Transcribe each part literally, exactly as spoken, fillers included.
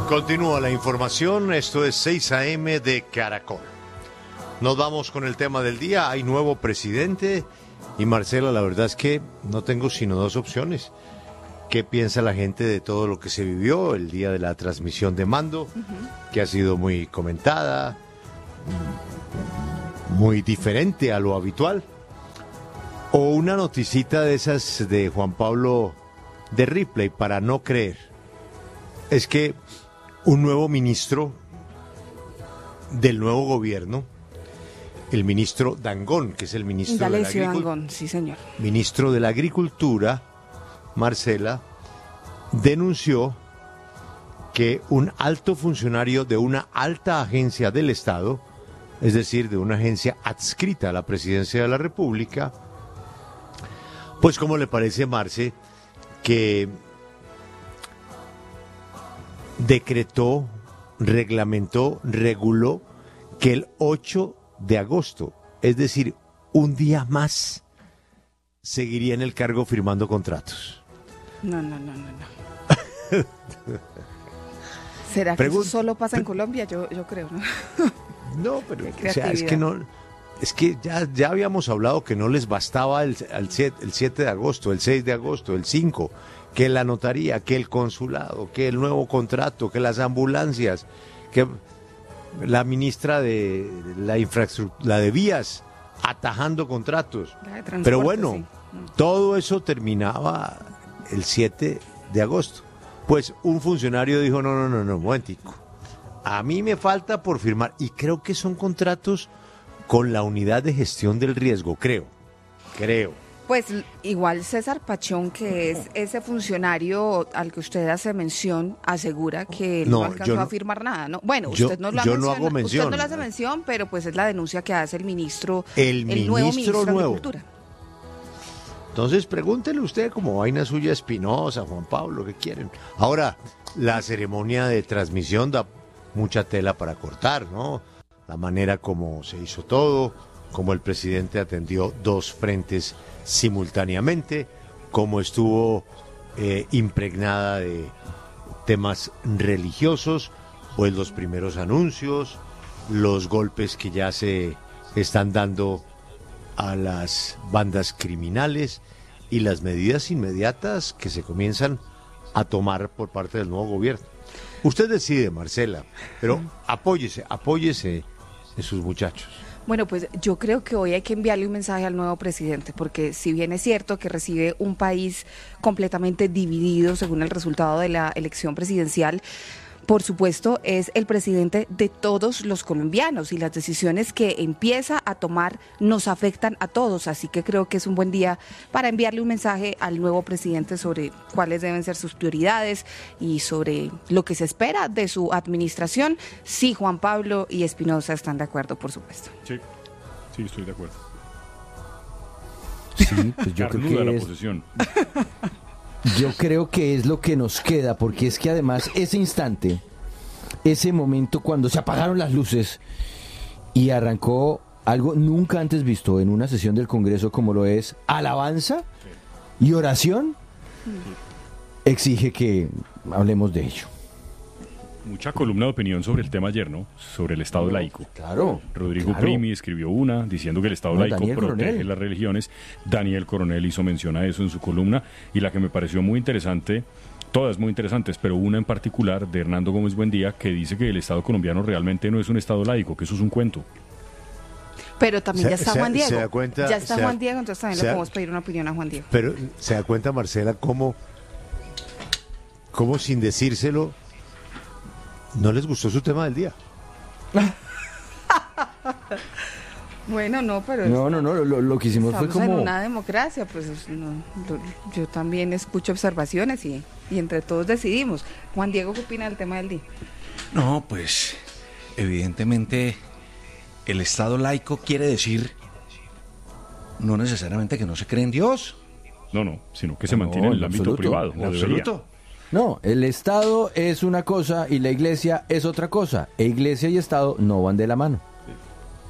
Continúa la información, esto es seis a eme de Caracol. Nos vamos con el tema del día, hay nuevo presidente y Marcela, la verdad es que no tengo sino dos opciones. ¿Qué piensa la gente de todo lo que se vivió el día de la transmisión de mando, uh-huh. que ha sido muy comentada, muy diferente a lo habitual? O una noticita de esas de Juan Pablo de Ripley para no creer. Es que un nuevo ministro del nuevo gobierno, el ministro Dangond, que es el ministro Indalecio de la Agricultura, Dangond, sí señor. Ministro de la Agricultura, Marcela, denunció que un alto funcionario de una alta agencia del Estado, es decir, de una agencia adscrita a la Presidencia de la República, pues como le parece, Marce, que decretó, reglamentó, reguló que el ocho de agosto, es decir, un día más, seguiría en el cargo firmando contratos. No, no, no, no, no. ¿Será que Pregun- eso solo pasa en Colombia? Yo, yo creo, ¿no? No, pero o sea, es que no, es que ya, ya habíamos hablado que no les bastaba el, el, el siete de agosto, el seis de agosto, el cinco, que la notaría, que el consulado, que el nuevo contrato, que las ambulancias, que la ministra de la infraestructura, la de vías, atajando contratos. Pero bueno, sí. Todo eso terminaba el siete de agosto. Pues un funcionario dijo, no, no, no, no, momentico. A mí me falta por firmar, y creo que son contratos con la unidad de gestión del riesgo, creo, creo. Pues igual César Pachón, que es ese funcionario al que usted hace mención, asegura que no, no alcanzó no, a firmar nada, ¿no? Bueno, yo, usted no lo ha yo mencionado, no hago mención. Usted no le hace mención, pero pues es la denuncia que hace el ministro, el, el ministro nuevo ministro nuevo. de Agricultura. Entonces pregúntele usted como vaina suya Espinosa, Juan Pablo, ¿qué quieren? Ahora, la ceremonia de transmisión da mucha tela para cortar, ¿no? La manera como se hizo todo, como el presidente atendió dos frentes simultáneamente, como estuvo eh, impregnada de temas religiosos, pues los primeros anuncios, los golpes que ya se están dando a las bandas criminales y las medidas inmediatas que se comienzan a tomar por parte del nuevo gobierno. Usted decide, Marcela, pero apóyese, apóyese en sus muchachos. Bueno, pues yo creo que hoy hay que enviarle un mensaje al nuevo presidente, porque si bien es cierto que recibe un país completamente dividido según el resultado de la elección presidencial, por supuesto, es el presidente de todos los colombianos y las decisiones que empieza a tomar nos afectan a todos. Así que creo que es un buen día para enviarle un mensaje al nuevo presidente sobre cuáles deben ser sus prioridades y sobre lo que se espera de su administración. Sí, Juan Pablo y Espinosa están de acuerdo, por supuesto. Sí, sí, estoy de acuerdo. Sí, pues yo creo que la es... posesión. Yo creo que es lo que nos queda, porque es que además ese instante, ese momento cuando se apagaron las luces y arrancó algo nunca antes visto en una sesión del Congreso como lo es alabanza y oración, exige que hablemos de ello. Mucha columna de opinión sobre el tema ayer, ¿no? Sobre el Estado laico. Claro. Rodrigo claro. Primi escribió una diciendo que el Estado No, laico Daniel protege Coronel. las religiones. Daniel Coronel hizo mención a eso en su columna, y la que me pareció muy interesante, todas muy interesantes, pero una en particular de Hernando Gómez Buendía, que dice que el Estado colombiano realmente no es un Estado laico, que eso es un cuento. Pero también Se- ya está se- Juan Diego. se da cuenta- ya está se da- Juan Diego, entonces también se le da- podemos pedir una opinión a Juan Diego. Pero se da cuenta, Marcela, cómo, cómo sin decírselo, no les gustó su tema del día. Bueno, no, pero... No, no, no, lo, lo que hicimos Estamos fue como... en una democracia, pues no, lo- yo también escucho observaciones y, y entre todos decidimos. Juan Diego, ¿qué opina del tema del día? No, pues evidentemente el Estado laico quiere decir no necesariamente que no se cree en Dios. No, no, sino que se No, mantiene en el en ámbito absoluto, privado. En o debería. absoluto. No, el Estado es una cosa y la Iglesia es otra cosa. E Iglesia y Estado no van de la mano.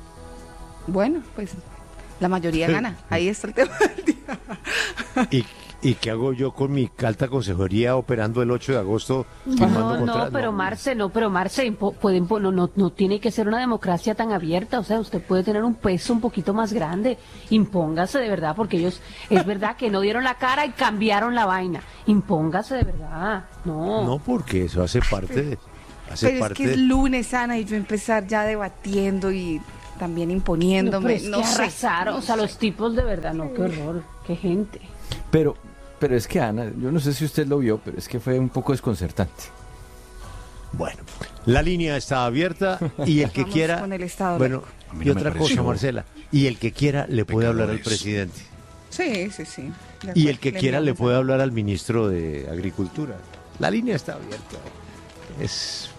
Bueno, pues la mayoría gana. Ahí está el tema del día. Y, ¿Y qué hago yo con mi alta consejería operando el ocho de agosto? firmando No, no, contratos? pero Marce, no, pero Marce, impo- pueden, po- no, no, no tiene que ser una democracia tan abierta, o sea, usted puede tener un peso un poquito más grande, impóngase de verdad, porque ellos, es verdad que no dieron la cara y cambiaron la vaina, impóngase de verdad, no. No, porque eso hace parte de... Hace Pero es parte que es de- lunes, Ana, y yo empezar ya debatiendo y también No, imponiéndome. pero es No, que sé. arrasaron, o sea, los tipos de verdad, no, qué horror, qué gente. Pero, pero es que Ana, yo no sé si usted lo vio, pero es que fue un poco desconcertante. Bueno, la línea está abierta y el que Vamos quiera... con el estado Bueno, A mí y no me otra pareció cosa, Marcela, y el que quiera le puede hablar al pecadores. presidente. Sí, sí, sí. De Y el acuerdo, que quiera le enviamos puede a- hablar al ministro de Agricultura. La línea está abierta. Es,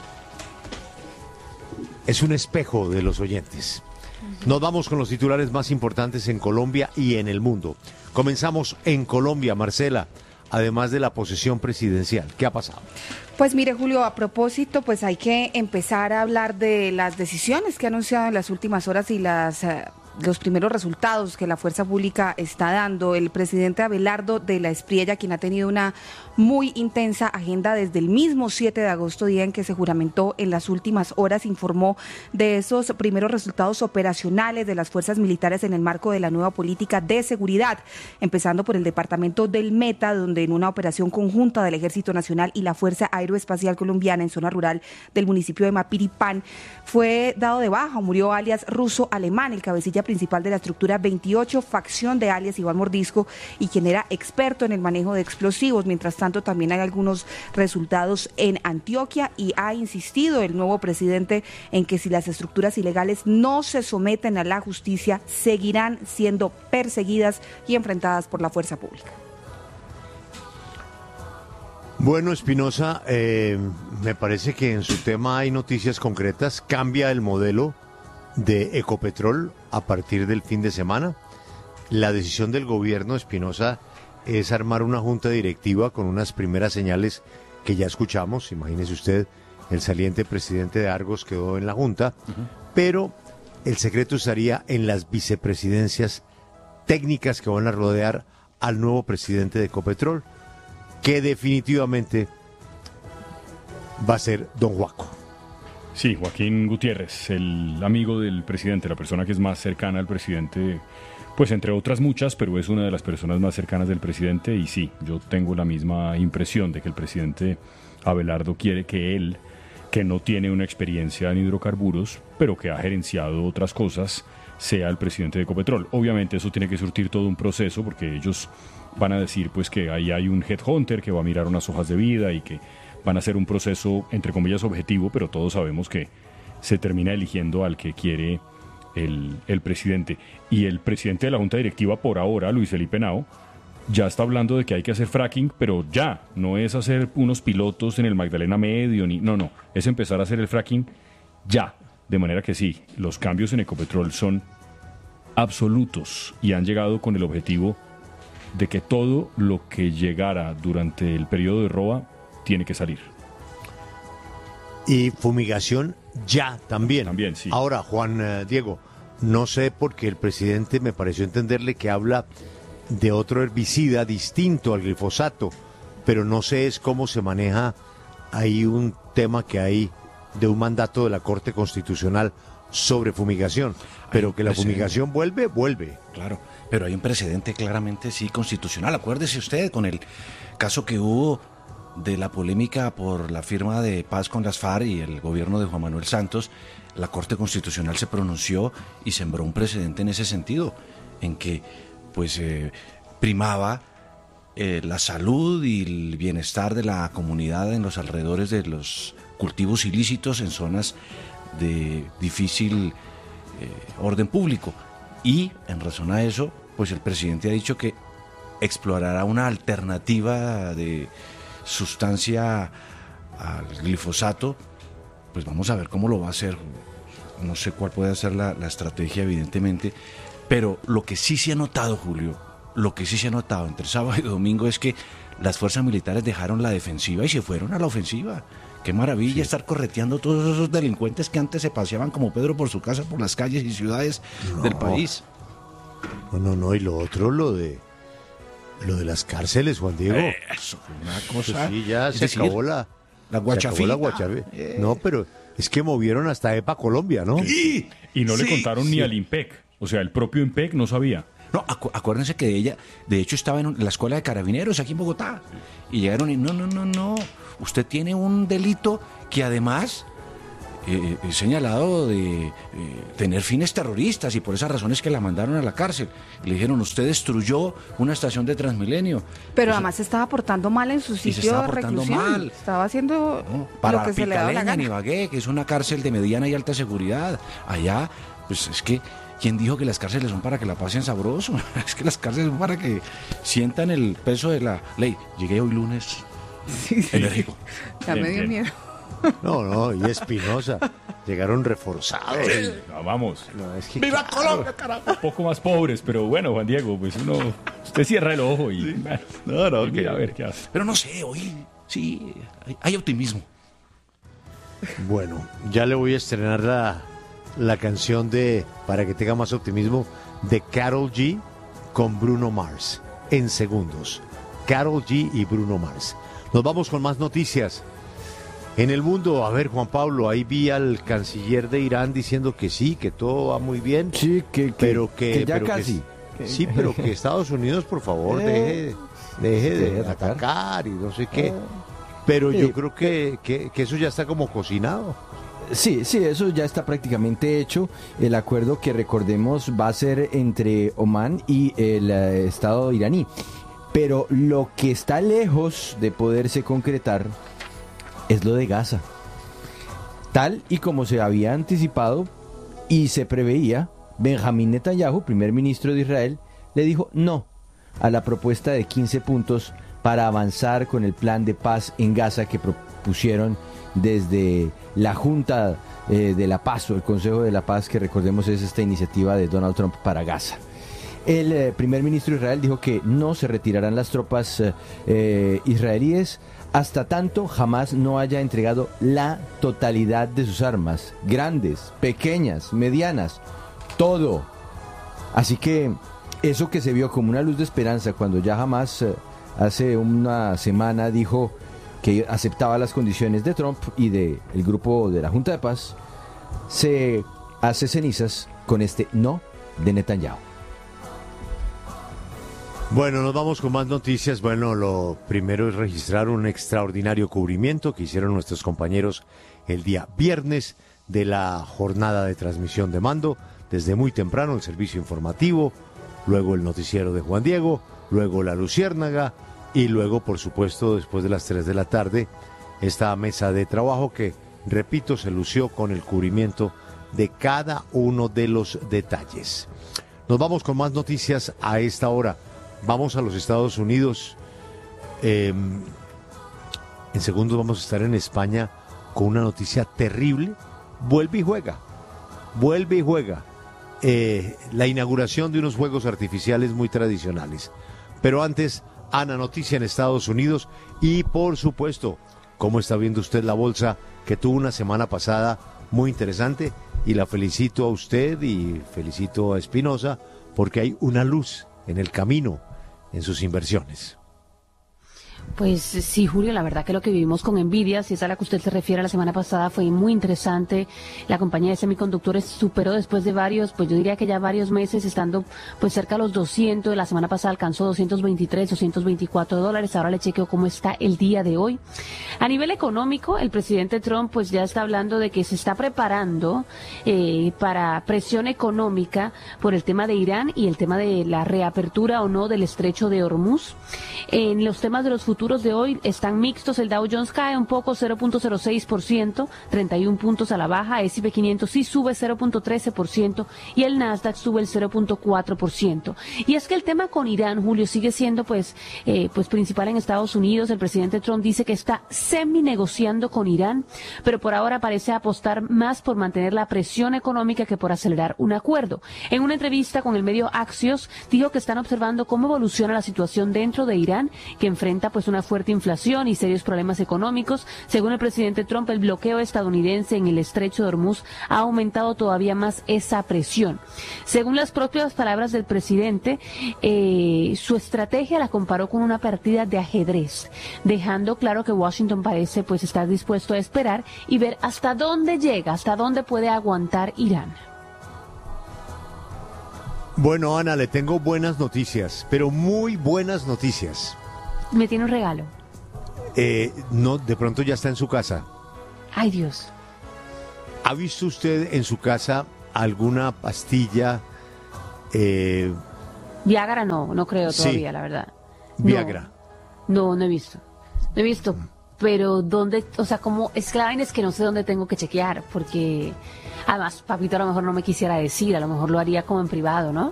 es un espejo de los oyentes. Nos vamos con los titulares más importantes en Colombia y en el mundo. Comenzamos en Colombia, Marcela, además de la posesión presidencial. ¿Qué ha pasado? Pues mire, Julio, a propósito, pues hay que empezar a hablar de las decisiones que ha anunciado en las últimas horas y las eh, los primeros resultados que la fuerza pública está dando. El presidente Abelardo de la Espriella, quien ha tenido una muy intensa agenda desde el mismo siete de agosto, día en que se juramentó, en las últimas horas informó de esos primeros resultados operacionales de las fuerzas militares en el marco de la nueva política de seguridad, empezando por el departamento del Meta, donde en una operación conjunta del Ejército Nacional y la Fuerza Aeroespacial Colombiana en zona rural del municipio de Mapiripán, fue dado de baja, murió alias Ruso Alemán, el cabecilla principal de la estructura veintiocho, facción de alias Iván Mordisco, y quien era experto en el manejo de explosivos. Mientras tanto, también hay algunos resultados en Antioquia, y ha insistido el nuevo presidente en que si las estructuras ilegales no se someten a la justicia, seguirán siendo perseguidas y enfrentadas por la fuerza pública. Bueno, Espinosa, eh, me parece que en su tema hay noticias concretas. Cambia el modelo de Ecopetrol a partir del fin de semana. La decisión del gobierno, Espinosa, es armar una junta directiva con unas primeras señales que ya escuchamos. Imagínese usted, el saliente presidente de Argos quedó en la junta, uh-huh. pero el secreto estaría en las vicepresidencias técnicas que van a rodear al nuevo presidente de Ecopetrol, que definitivamente va a ser don Juaco. Sí, Joaquín Gutiérrez, el amigo del presidente, la persona que es más cercana al presidente, pues entre otras muchas, pero es una de las personas más cercanas del presidente. Y sí, yo tengo la misma impresión de que el presidente Abelardo quiere que él, que no tiene una experiencia en hidrocarburos, pero que ha gerenciado otras cosas, sea el presidente de Ecopetrol. Obviamente eso tiene que surtir todo un proceso, porque ellos van a decir pues que ahí hay un headhunter que va a mirar unas hojas de vida y que van a hacer un proceso, entre comillas, objetivo, pero todos sabemos que se termina eligiendo al que quiere el, el presidente. Y el presidente de la Junta Directiva, por ahora, Luis Felipe Henao, ya está hablando de que hay que hacer fracking, pero ya, no es hacer unos pilotos en el Magdalena Medio, ni no, no, es empezar a hacer el fracking ya. De manera que sí, los cambios en Ecopetrol son absolutos y han llegado con el objetivo de que todo lo que llegara durante el periodo de Roa tiene que salir. Y fumigación ya también. También, sí. Ahora, Juan eh, Diego, no sé porque el presidente me pareció entenderle que habla de otro herbicida distinto al glifosato, pero no sé es cómo se maneja ahí un tema que hay de un mandato de la Corte Constitucional sobre fumigación, pero que la fumigación vuelve, vuelve. Claro, pero hay un precedente claramente, sí, constitucional. Acuérdese usted con el caso que hubo de la polémica por la firma de paz con las FARC y el gobierno de Juan Manuel Santos. La Corte Constitucional se pronunció y sembró un precedente en ese sentido, en que pues eh, primaba eh, la salud y el bienestar de la comunidad en los alrededores de los cultivos ilícitos en zonas de difícil eh, orden público. Y en razón a eso, pues el presidente ha dicho que explorará una alternativa de sustancia al glifosato. Pues vamos a ver cómo lo va a hacer. No sé cuál puede ser la, la estrategia, evidentemente, pero lo que sí se ha notado, Julio, lo que sí se ha notado entre sábado y domingo es que las fuerzas militares dejaron la defensiva y se fueron a la ofensiva. Qué maravilla, sí, estar correteando todos esos delincuentes que antes se paseaban como Pedro por su casa, por las calles y ciudades no, del país. No, no, no, y lo otro, lo de Lo de las cárceles, Juan Diego. Eso fue una cosa. Pues sí, ya es se decir, acabó la, la se guachafita. acabó la guachafita. Eh. No, pero es que movieron hasta EPA Colombia, ¿no? Sí, Y no le sí, contaron sí. ni al IMPEC. O sea, el propio IMPEC no sabía. No, acu- acuérdense que ella, de hecho, estaba en un- la escuela de carabineros aquí en Bogotá. Y llegaron y no, no, no, no. Usted tiene un delito que además eh, es señalado de eh, tener fines terroristas y por esas razones que la mandaron a la cárcel. Y le dijeron, usted destruyó una estación de Transmilenio. Pero Eso- además se estaba portando mal en su se sitio estaba de portando reclusión. mal. Estaba haciendo No, para lo que se le daba la Picaleña, en gana. Ibagué, que es una cárcel de mediana y alta seguridad. Allá, pues es que, ¿quién dijo que las cárceles son para que la pasen sabroso? Es que las cárceles son para que sientan el peso de la ley. Llegué hoy lunes enérgico. Ya me Bien, dio bien. miedo. No, no, y Espinosa. Llegaron reforzados. No, vamos, No, es que, ¡Viva claro, Colombia, carajo! un poco más pobres, pero bueno, Juan Diego, pues uno, usted cierra el ojo y bueno, No, no, y mira a ver qué hace. Pero no sé, hoy sí, hay, hay optimismo. Bueno, ya le voy a estrenar la, la canción de, para que tenga más optimismo, de Karol G con Bruno Mars, en segundos. Karol G y Bruno Mars. Nos vamos con más noticias. En el mundo, a ver, Juan Pablo, ahí vi al canciller de Irán diciendo que sí, que todo va muy bien. Sí, que, que- pero que, que ya pero que- casi. sí, pero que Estados Unidos, por favor, Eh, deje, deje de deje de atacar. atacar y no sé qué. Eh, Pero sí. yo creo que, que, que eso ya está como cocinado. Sí, sí, eso ya está prácticamente hecho. El acuerdo que recordemos va a ser entre Omán y el eh, Estado iraní. Pero lo que está lejos de poderse concretar es lo de Gaza. Tal y como se había anticipado y se preveía, Benjamín Netanyahu, primer ministro de Israel, le dijo no a la propuesta de quince puntos para avanzar con el plan de paz en Gaza que propusieron desde la Junta eh, de la Paz o el Consejo de la Paz, que recordemos es esta iniciativa de Donald Trump para Gaza. El eh, primer ministro de Israel dijo que no se retirarán las tropas eh, eh, israelíes hasta tanto Hamás no haya entregado la totalidad de sus armas, grandes, pequeñas, medianas, todo. Así que eso que se vio como una luz de esperanza cuando ya Hamás eh, hace una semana dijo que aceptaba las condiciones de Trump y del grupo de la Junta de Paz, se hace cenizas con este no de Netanyahu. Bueno, nos vamos con más noticias. Bueno, lo primero es registrar un extraordinario cubrimiento que hicieron nuestros compañeros el día viernes de la jornada de transmisión de mando. Desde muy temprano el servicio informativo, luego el noticiero de Juan Diego, luego la Luciérnaga y luego, por supuesto, después de las tres de la tarde, esta mesa de trabajo que, repito, se lució con el cubrimiento de cada uno de los detalles. Nos vamos con más noticias a esta hora. Vamos a los Estados Unidos. Eh, en segundos vamos a estar en España con una noticia terrible. Vuelve y juega. Vuelve y juega. Eh, la inauguración de unos juegos artificiales muy tradicionales. Pero antes, Ana, noticia en Estados Unidos. Y por supuesto, ¿cómo está viendo usted la bolsa que tuvo una semana pasada muy interesante? Y la felicito a usted y felicito a Espinosa porque hay una luz en el camino en sus inversiones. Pues sí, Julio, la verdad que lo que vivimos con Nvidia, si es a la que usted se refiere la semana pasada, fue muy interesante. La compañía de semiconductores superó después de varios, pues yo diría que ya varios meses, estando pues cerca de los doscientos, la semana pasada alcanzó doscientos veintitrés, doscientos veinticuatro dólares, ahora le chequeo cómo está el día de hoy. A nivel económico, el presidente Trump pues ya está hablando de que se está preparando eh, para presión económica por el tema de Irán y el tema de la reapertura o no del estrecho de Hormuz. En los temas de los futuros de hoy están mixtos. El Dow Jones cae un poco, cero punto cero seis por ciento, treinta y un puntos a la baja. ese y pe quinientos sí sube cero punto trece por ciento y el Nasdaq sube el cero punto cuatro por ciento. Y es que el tema con Irán, Julio, sigue siendo pues, eh, pues principal en Estados Unidos. El presidente Trump dice que está semi negociando con Irán, pero por ahora parece apostar más por mantener la presión económica que por acelerar un acuerdo. En una entrevista con el medio Axios, dijo que están observando cómo evoluciona la situación dentro de Irán, que enfrenta pues una una fuerte inflación y serios problemas económicos. Según el presidente Trump, el bloqueo estadounidense en el estrecho de Hormuz ha aumentado todavía más esa presión. Según las propias palabras del presidente, eh, su estrategia la comparó con una partida de ajedrez, dejando claro que Washington parece pues estar dispuesto a esperar y ver hasta dónde llega, hasta dónde puede aguantar Irán. Bueno, Ana, le tengo buenas noticias, pero muy buenas noticias. Me tiene un regalo. Eh, no, de pronto ya está en su casa. Ay, Dios. ¿Ha visto usted en su casa alguna pastilla? Eh, Viagra no, no creo todavía, sí, la verdad. Viagra. No, no, no he visto. No he visto, pero dónde, o sea, como, es que la vaina es que no sé dónde tengo que chequear, porque además, papito a lo mejor no me quisiera decir, a lo mejor lo haría como en privado, ¿no?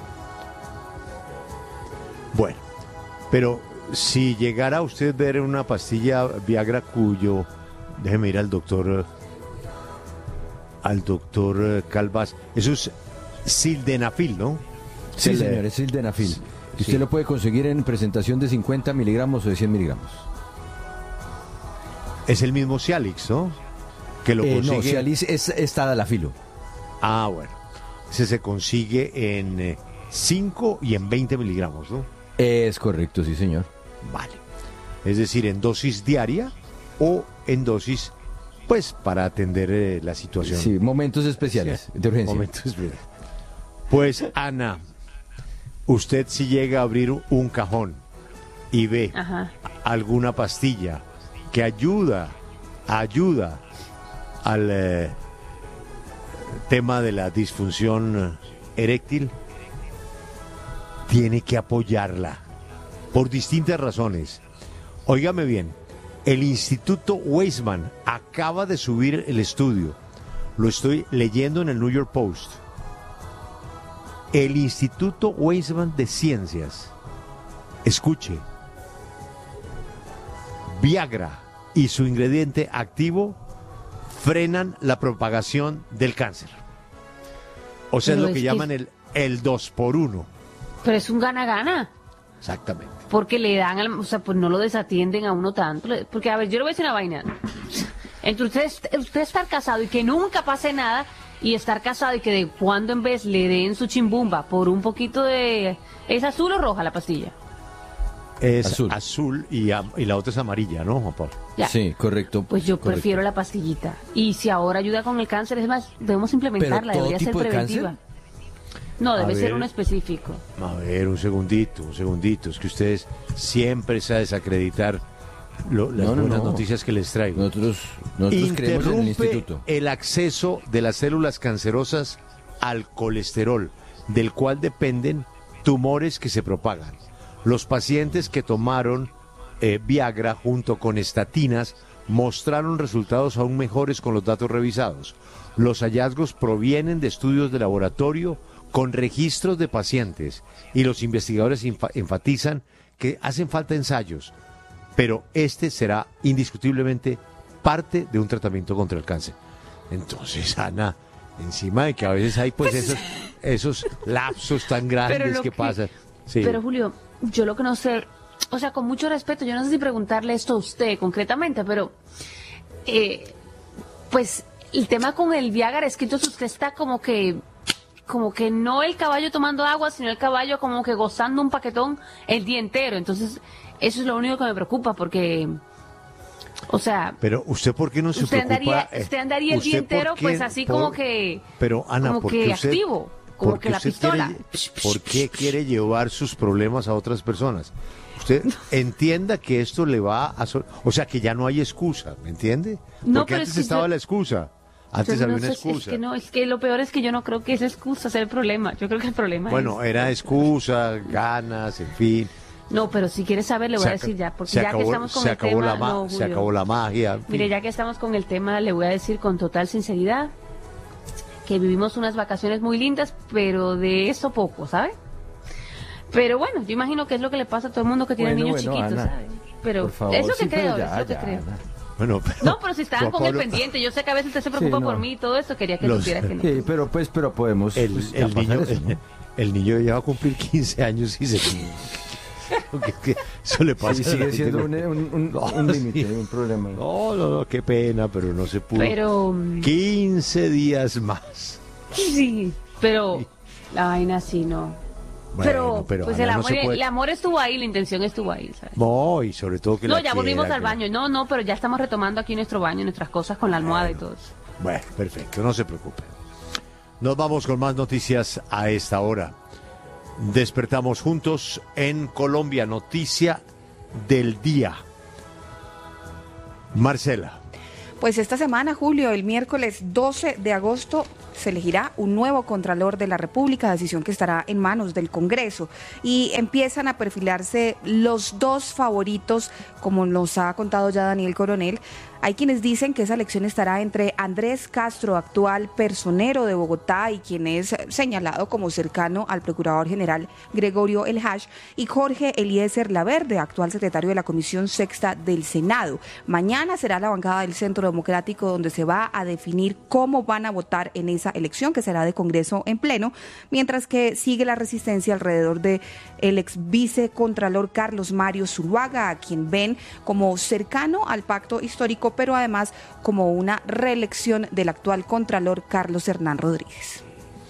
Bueno, pero si llegara a usted ver una pastilla Viagra cuyo, déjeme ir al doctor, al doctor Calvas, eso es sildenafil, ¿no? Sí, Se le- señor, es sildenafil. Sí. Usted lo puede conseguir en presentación de cincuenta miligramos o de cien miligramos. Es el mismo Cialix, ¿no? Que lo Eh, consigue. no, Cialis es estadalafilo. Ah, bueno. Ese se consigue en eh, cinco y en veinte miligramos, ¿no? Es correcto, sí, señor. Vale. Es decir, en dosis diaria o en dosis, pues, para atender eh, la situación. Sí, momentos especiales de urgencia. Momentos especiales. Pues, Ana, usted si llega a abrir un cajón y ve Ajá. alguna pastilla que ayuda, ayuda al eh, tema de la disfunción eréctil, tiene que apoyarla por distintas razones. Óigame bien, el Instituto Weizmann acaba de subir el estudio, lo estoy leyendo en el New York Post. El Instituto Weizmann de Ciencias, escuche, Viagra y su ingrediente activo frenan la propagación del cáncer. O sea, Pero es lo que es que- llaman el, el dos por uno. Pero es un gana-gana. Exactamente. Porque le dan, al- o sea, pues no lo desatienden a uno tanto. le- Porque, a ver, yo le voy a decir una vaina. Entre usted, usted estar casado y que nunca pase nada, y estar casado y que de cuando en vez le den su chimbumba por un poquito de... ¿Es azul o roja la pastilla? Es Azul. azul, y, am- y la otra es amarilla, ¿no, Juan Pablo? Ya. Sí, correcto. Pues yo correcto. prefiero la pastillita. Y si ahora ayuda con el cáncer, es más, debemos implementarla, ¿Pero todo debería ser tipo de preventiva. cáncer? No, A debe ser ver. uno específico. A ver, un segundito, un segundito. Es que ustedes siempre se desacreditar lo- las No, no, buenas no. noticias que les traigo. Nosotros, nosotros creemos en el Interrumpe instituto. el acceso de las células cancerosas al colesterol, del cual dependen tumores que se propagan. Los pacientes que tomaron eh, Viagra junto con estatinas mostraron resultados aún mejores con los datos revisados. Los hallazgos provienen de estudios de laboratorio con registros de pacientes y los investigadores enfa- enfatizan que hacen falta ensayos, pero este será indiscutiblemente parte de un tratamiento contra el cáncer. Entonces, Ana, encima de que a veces hay pues esos, esos lapsos tan grandes lo que, que- pasan. Sí. Pero Julio, yo lo que no sé, o sea, con mucho respeto, yo no sé si preguntarle esto a usted concretamente, pero eh, pues el tema con el Viagra es que entonces usted está como que, como que no el caballo tomando agua, sino el caballo como que gozando un paquetón el día entero. Entonces, eso es lo único que me preocupa, porque, o sea, Pero usted, ¿por qué no se usted preocupa? andaría, eh, usted andaría el día ¿usted por entero qué- pues así por- como que, Pero, Ana, como ¿por que qué usted- activo, como por qué que la usted pistola. quiere- ¿Por qué quiere llevar sus problemas a otras personas? Usted entienda que esto le va a... so- O sea, que ya no hay excusa, ¿me entiende? No, Porque pero antes es que estaba yo- la excusa. Antes Yo había no una sé si- excusa. Es que no, es que lo peor es que yo no creo que esa excusa sea el problema. Yo creo que el problema Bueno, es... era excusa, ganas, en fin. No, pero si quieres saber, le voy Se a aca- decir ya, porque se ya acabó, que estamos con se el acabó tema... la ma- no, se Julio. acabó la magia. en fin. Mire, ya que estamos con el tema, le voy a decir con total sinceridad que vivimos unas vacaciones muy lindas, pero de eso poco, ¿sabe? Pero bueno, yo imagino que es lo que le pasa a todo el mundo que tiene Bueno, niños bueno, chiquitos, Ana, ¿sabe? Pero por favor, es lo que sí, pero creo, ya, es lo que ya, creo. Ana. Bueno, pero, No, pero si estaban Juan con el Pablo, pendiente, yo sé que a veces usted se preocupa Sí, no. por mí y todo eso, quería que Los- supiera que no. Sí, pero pues, pero podemos El, pues, el ya pasar niño, eso, ¿no? el niño ya va a cumplir quince años y se... porque que eso le pasa Sí, a la sigue gente, siendo ¿no? un, un, un, No, un límite, sí. un problema. No, no, no, qué pena, pero no se pudo. Pero, quince días más. sí, pero la vaina sí, no. Bueno, pero, pero pues Ana, el no amor, se puede- el amor estuvo ahí, la intención estuvo ahí, ¿sabes? No, y sobre todo que No, la ya volvimos quiera, al que- baño. No, no, pero ya estamos retomando aquí nuestro baño, nuestras cosas con la almohada y todo eso. Bueno, perfecto, no se preocupe. Nos vamos con más noticias a esta hora. Despertamos juntos en Colombia, noticia del día. Marcela. Pues esta semana, Julio, el miércoles doce de agosto, se elegirá un nuevo Contralor de la República, decisión que estará en manos del Congreso. Y empiezan a perfilarse los dos favoritos, como nos ha contado ya Daniel Coronel. Hay quienes dicen que esa elección estará entre Andrés Castro, actual personero de Bogotá y quien es señalado como cercano al Procurador General Gregorio El Hash, y Jorge Eliezer Laverde, actual secretario de la Comisión Sexta del Senado. Mañana será la bancada del Centro Democrático donde se va a definir cómo van a votar en esa elección, que será de Congreso en pleno, mientras que sigue la resistencia alrededor de el ex vicecontralor Carlos Mario Zuluaga, a quien ven como cercano al pacto histórico, pero además como una reelección del actual contralor Carlos Hernán Rodríguez.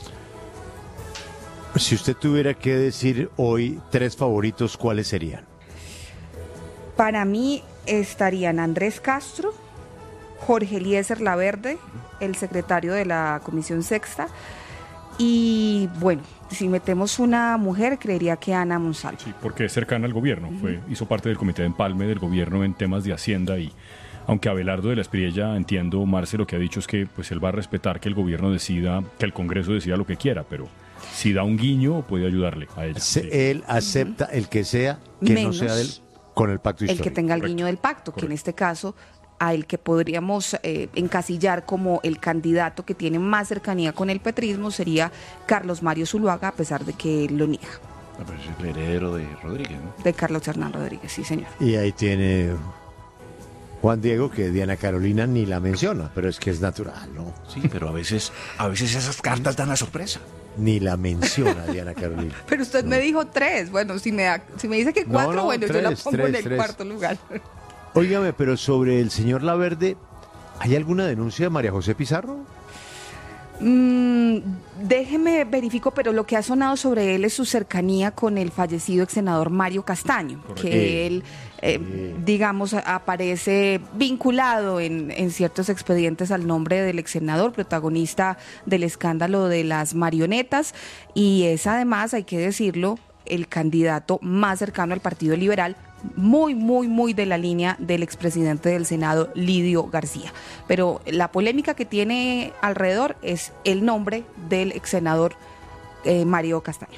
Si usted tuviera que decir hoy tres favoritos, ¿cuáles serían? Para mí estarían Andrés Castro, Jorge Eliezer Laverde, el secretario de la Comisión Sexta, y bueno, si metemos una mujer, creería que Ana Monsalvo. Sí, porque es cercana al gobierno. Fue, hizo parte del comité de empalme del gobierno en temas de Hacienda y aunque Abelardo de la Espriella, entiendo, Marce, lo que ha dicho es que pues él va a respetar que el gobierno decida, que el Congreso decida lo que quiera, pero si da un guiño puede ayudarle a ella. Se- Sí. Él acepta el que sea, que Menos no sea del, con el pacto El histórico. que tenga el correcto, guiño del pacto, que en correcto. este caso a el que podríamos eh, encasillar como el candidato que tiene más cercanía con el petrismo sería Carlos Mario Zuluaga, a pesar de que él lo niega, Ah, pero es el heredero de Rodríguez, ¿no? de Carlos Hernán Rodríguez, sí señor. Y ahí tiene Juan Diego, que Diana Carolina ni la menciona, pero es que es natural, ¿no? Sí, pero a veces, a veces esas cartas dan la sorpresa. Ni la menciona Diana Carolina. Pero usted me dijo tres, bueno, si me, da- si me dice que No, cuatro, no, bueno, yo la tres, pongo tres, en el tres. cuarto lugar. Óigame, pero sobre el señor Laverde, ¿hay alguna denuncia de María José Pizarro? Mm, déjeme verifico, pero lo que ha sonado sobre él es su cercanía con el fallecido ex senador Mario Castaño, Correcto. que él, eh, digamos, a- aparece vinculado en, en ciertos expedientes al nombre del ex senador, protagonista del escándalo de las marionetas, y es además, hay que decirlo, el candidato más cercano al Partido Liberal, muy, muy, muy de la línea del expresidente del Senado, Lidio García. Pero la polémica que tiene alrededor es el nombre del ex senador eh, Mario Castaño.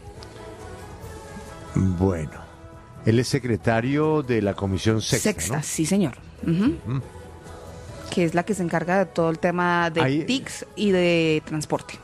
Bueno, él es secretario de la Comisión Sexta, Sexta, ¿no? sí señor. Ujú. Que es la que se encarga de todo el tema de Ahí- T I Cs y de transporte.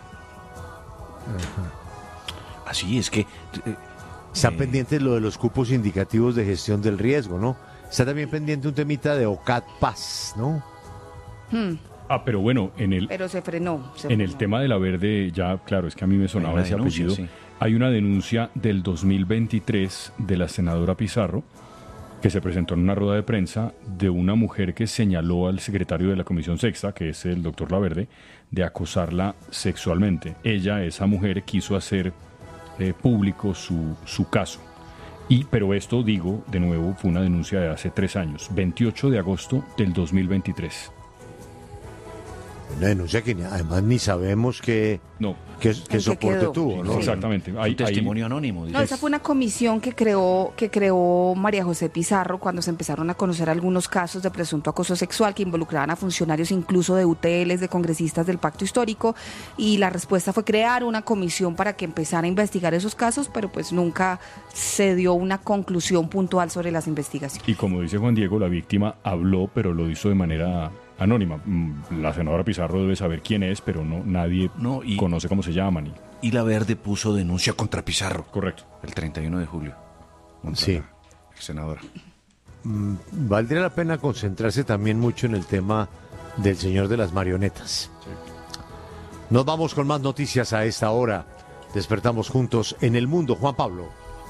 Así es que... eh, Está eh, pendiente lo de los cupos indicativos de gestión del riesgo, ¿no? Está también pendiente un temita de OCAT Paz, ¿no? Hmm, Ah, pero bueno, en el, pero se frenó. se en el frenó. tema de la Verde, ya, claro, es que a mí me sonaba una ese denuncia, apellido. sí. Hay una denuncia del dos mil veintitrés de la senadora Pizarro, que se presentó en una rueda de prensa de una mujer que señaló al secretario de la Comisión Sexta, que es el doctor Laverde, de acosarla sexualmente. Ella, esa mujer, quiso hacer eh, público su, su caso. Y, pero esto, digo, de nuevo, fue una denuncia de hace tres años, veintiocho de agosto del dos mil veintitrés. Una denuncia que ni- además ni sabemos qué, No, qué, qué ¿En qué soporte quedó? tuvo, ¿no? exactamente. un Hay- hay- testimonio anónimo. dice. No, esa fue una comisión que creó, que creó María José Pizarro cuando se empezaron a conocer algunos casos de presunto acoso sexual que involucraban a funcionarios incluso de U T Ls, de congresistas del Pacto Histórico, y la respuesta fue crear una comisión para que empezara a investigar esos casos, pero pues nunca se dio una conclusión puntual sobre las investigaciones. Y como dice Juan Diego, la víctima habló, pero lo hizo de manera anónima. Mm, La senadora Pizarro debe saber quién es, pero no nadie No, y- conoce cómo se llaman. Y, Y la Verde puso denuncia contra Pizarro correcto. el treinta y uno de julio. Contra Sí. la senadora. Valdría la pena concentrarse también mucho en el tema del señor de las marionetas. Nos vamos con más noticias a esta hora. Despertamos juntos en el mundo. Juan Pablo.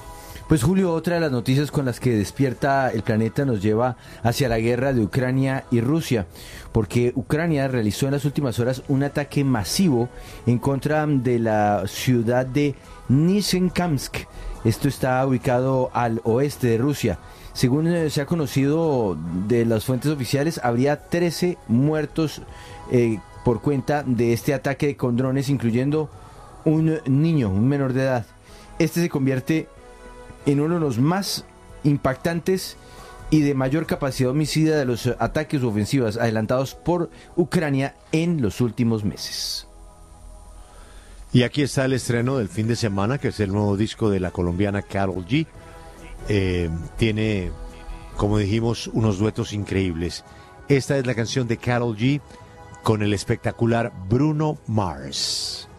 Pues Julio, otra de las noticias con las que despierta el planeta nos lleva hacia la guerra de Ucrania y Rusia, porque Ucrania realizó en las últimas horas un ataque masivo en contra de la ciudad de Nizhnekamsk. Esto está ubicado al oeste de Rusia. Según eh, se ha conocido de las fuentes oficiales, habría trece muertos eh, por cuenta de este ataque con drones, incluyendo un niño, un menor de edad. Este se convierte en uno de los más impactantes y de mayor capacidad homicida de los ataques ofensivos adelantados por Ucrania en los últimos meses. Y aquí está el estreno del fin de semana, que es el nuevo disco de la colombiana Karol G. Eh, tiene, como dijimos, unos duetos increíbles. Esta es la canción de Karol G con el espectacular Bruno Mars.